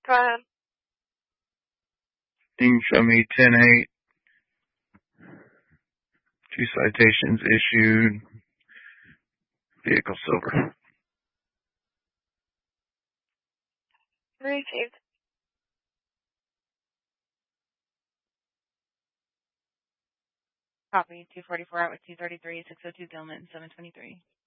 Go ahead. You can show me 10-8. 2 citations issued. Vehicle silver. Received. Copy. 244 out with 233, 602 Gilman, 723.